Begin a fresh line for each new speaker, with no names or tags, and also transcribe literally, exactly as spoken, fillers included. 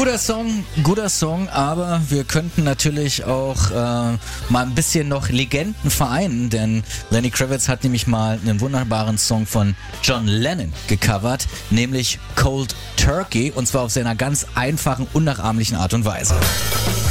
Guter Song, guter Song, aber wir könnten natürlich auch äh, mal ein bisschen noch Legenden vereinen, denn Lenny Kravitz hat nämlich mal einen wunderbaren Song von John Lennon gecovert, nämlich Cold Turkey, und zwar auf seiner ganz einfachen, unnachahmlichen Art und Weise.